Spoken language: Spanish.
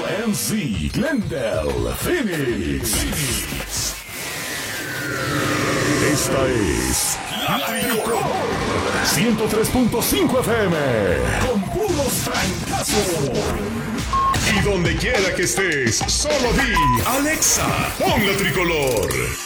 MC Glendale Phoenix. Esta es la Tricolor 103.5 FM con puros francazos. Y donde quiera que estés, solo di Alexa, pon la Tricolor.